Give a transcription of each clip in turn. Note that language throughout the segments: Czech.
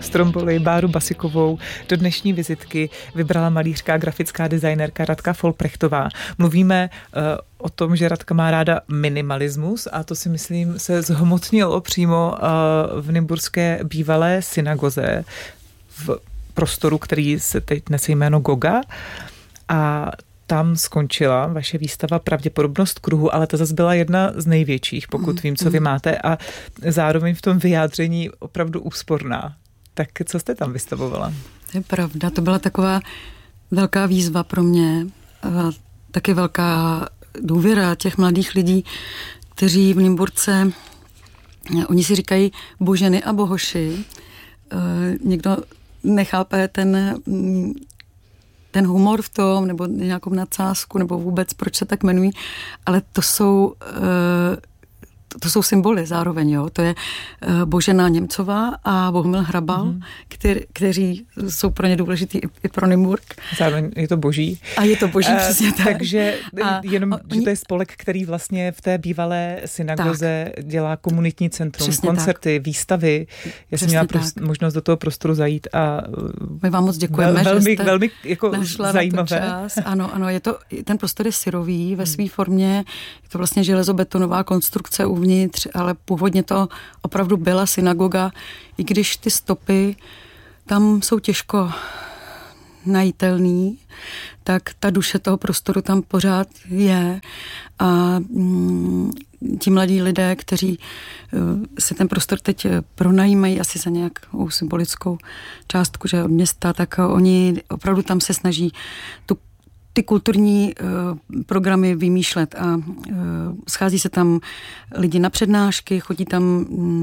Stromboli, Báru Basikovou do dnešní vizitky vybrala malířka a grafická designérka Radka Folprechtová. Mluvíme o tom, že Radka má ráda minimalismus a to si myslím se zhmotnilo přímo v nymburské bývalé synagoze v prostoru, který se teď nese jméno Goga, a tam skončila vaše výstava Pravděpodobnost kruhu, ale ta zase byla jedna z největších, pokud vím, co vy máte, a zároveň v tom vyjádření opravdu úsporná. Tak co jste tam vystavovala? To je pravda, to byla taková velká výzva pro mě, a taky velká důvěra těch mladých lidí, kteří v Nymburce, oni si říkají boženy a bohoši. Někdo nechápe ten humor v tom, nebo nějakou nadsázku, nebo vůbec, proč se tak jmenují, ale to jsou symboly zároveň, jo. To je Božena Němcová a Bohumil Hrabal, kteří jsou pro ně důležitý i pro Nymburk. Zároveň je to boží. A je to boží, přesně tak. Takže jenom, že to je spolek, který vlastně v té bývalé synagoze dělá komunitní centrum, přesně koncerty, výstavy. Já jsem měla možnost do toho prostoru zajít a my vám moc děkujeme, že jste velmi jako zajímavé. Čas. Ano, ten prostor je syrový ve své formě, je to vlastně železobetonová konstrukce uvnitř, ale původně to opravdu byla synagoga, i když ty stopy tam jsou těžko najitelný, tak ta duše toho prostoru tam pořád je a ti mladí lidé, kteří si ten prostor teď pronajímají asi za nějakou symbolickou částku, že od města, tak oni opravdu tam se snaží ty kulturní programy vymýšlet a schází se tam lidi na přednášky, chodí tam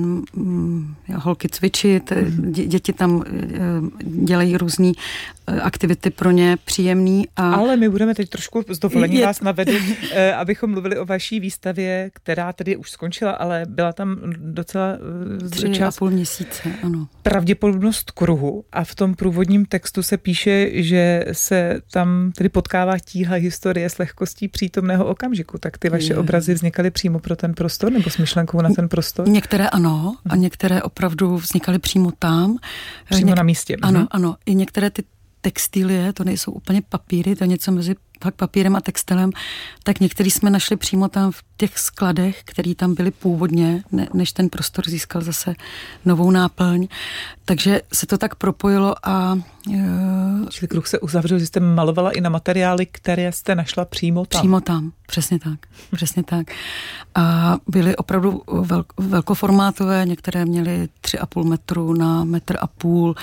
holky cvičit, děti tam dělají různý aktivity pro ně příjemný. Ale my budeme teď trošku z dovolení vás navedu, abychom mluvili o vaší výstavě, která tedy už skončila, ale byla tam docela 3,5 měsíce, ano. Pravděpodobnost kruhu, a v tom průvodním textu se píše, že se tam tedy potkává tíha historie s lehkostí přítomného okamžiku. Tak ty vaše obrazy vznikaly přímo pro ten prostor nebo s myšlenkou na ten prostor? Některé ano a některé opravdu vznikaly přímo tam. Přímo na místě. Ano. I některé ty textilie, to nejsou úplně papíry, to je něco mezi papírem a textilem, tak některý jsme našli přímo tam v těch skladech, které tam byly původně, než ten prostor získal zase novou náplň. Takže se to tak propojilo a... Čili kruh se uzavřel, že jste malovala i na materiály, které jste našla přímo tam. Přímo tam, přesně tak. A byly opravdu velkoformátové, některé měly 3,5 metru na 1,5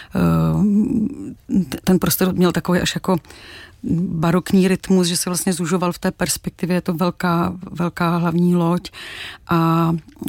metru. Ten prostor měl takový až jako barokní rytmus, že se vlastně zužoval v té perspektivě, je to velká hlavní loď a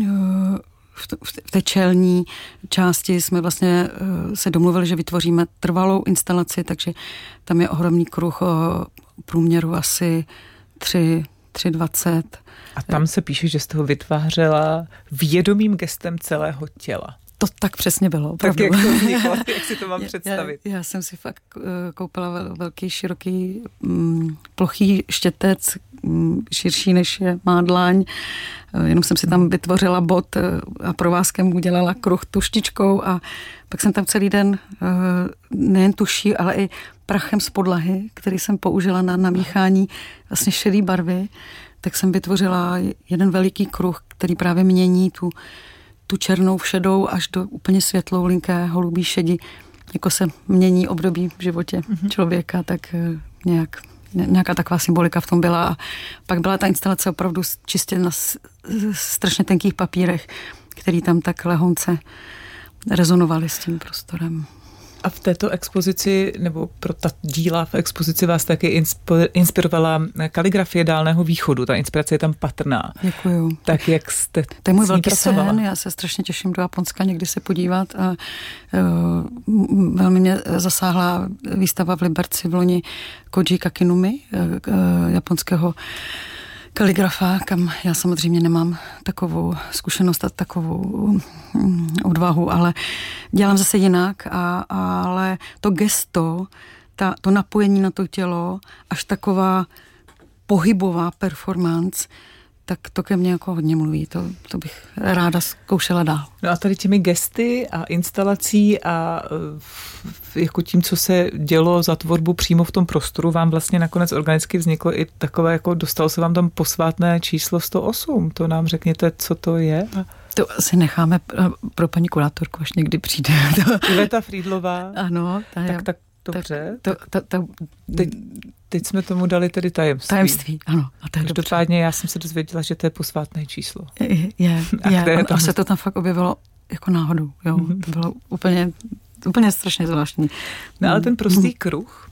v té čelní části jsme vlastně se domluvili, že vytvoříme trvalou instalaci, takže tam je ohromný kruh průměru asi 3,20. A tam se píše, že jste ho vytvářela vědomým gestem celého těla. To tak přesně bylo. Opravdu. Tak jak to vzniklo? Jak si to mám představit? Já jsem si fakt koupila velký, široký, plochý štětec, širší než je má dlaň. Jenom jsem si tam vytvořila bod a provázkem udělala kruh tuštičkou a pak jsem tam celý den nejen tuší, ale i prachem z podlahy, který jsem použila na namíchání vlastně šedý barvy, tak jsem vytvořila jeden veliký kruh, který právě mění tu černou v šedou až do úplně světlou, linké, holubí šedi. Jako se mění období v životě člověka, tak nějaká taková symbolika v tom byla. A pak byla ta instalace opravdu čistě na strašně tenkých papírech, který tam tak lehonce rezonovaly s tím prostorem. A v této expozici, nebo pro ta díla v expozici vás taky inspirovala kaligrafie Dálného východu. Ta inspirace je tam patrná. Děkuju. Tak jak jste to je můj velký sen, já se strašně těším do Japonska někdy se podívat a velmi mě zasáhla výstava v Liberci v loni Koji Kakinumi, japonského kaligrafa, kam já samozřejmě nemám takovou zkušenost a takovou odvahu, ale dělám zase jinak, ale to gesto, to napojení na to tělo, až taková pohybová performance, tak to ke mně jako hodně mluví. To bych ráda zkoušela dál. No a tady těmi gesty a instalací a jako tím, co se dělo za tvorbu přímo v tom prostoru, vám vlastně nakonec organicky vzniklo i takové, jako dostalo se vám tam posvátné číslo 108. To nám řekněte, co to je? To asi necháme pro paní kurátorku, až někdy přijde. Iveta Frýdlová. Ano. Tak dobře. Teď Teď jsme tomu dali tedy tajemství. Tajemství, ano. Každopádně já jsem se dozvěděla, že to je posvátné číslo. Je. A se to tam fakt objevilo jako náhodou. Jo. To bylo úplně strašně zvláštní. No ale ten prostý kruh,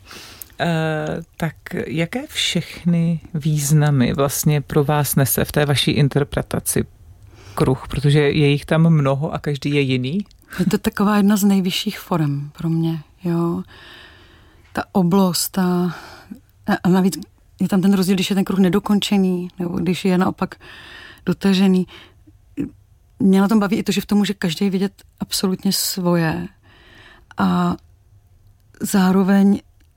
tak jaké všechny významy vlastně pro vás nese v té vaší interpretaci kruh? Protože je jich tam mnoho a každý je jiný. Je to taková jedna z nejvyšších forem pro mě. Jo. Ta oblost, a navíc je tam ten rozdíl, když je ten kruh nedokončený, nebo když je naopak dotažený. Mě na tom baví i to, že v tom může každý vidět absolutně svoje. A zároveň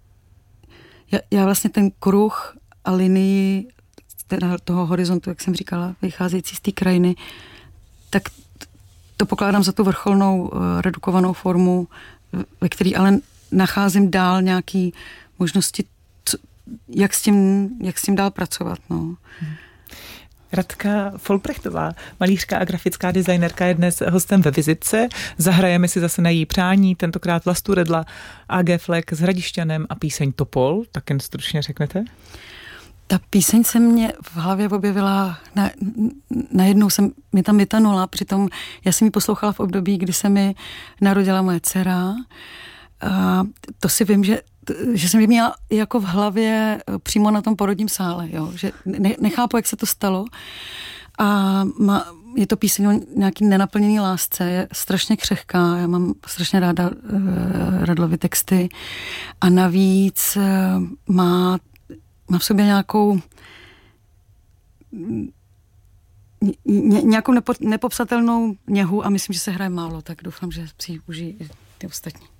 já vlastně ten kruh a linii teda toho horizontu, jak jsem říkala, vycházející z té krajiny, tak to pokládám za tu vrcholnou redukovanou formu, ve které ale nacházím dál nějaký možnosti, jak s tím dál pracovat. No. Radka Folprechtová, malířka a grafická designérka, je dnes hostem ve Vizitce. Zahrajeme si zase na její přání, tentokrát Vlastu Redla, AG Flek s Hradišťanem a píseň Topol. Tak jen stručně řeknete? Ta píseň se mě v hlavě objevila, najednou mi tam vytanula, přitom já jsem ji poslouchala v období, kdy se mi narodila moje dcera. A to si vím, že jsem ji měla jako v hlavě přímo na tom porodním sále, jo? Že nechápu, jak se to stalo. A je to píseň o nějaký nenaplněný lásce, je strašně křehká, já mám strašně ráda Redlovy texty a navíc má v sobě nějakou nepopsatelnou něhu a myslím, že se hraje málo, tak doufám, že si ji užijí i ty ostatní.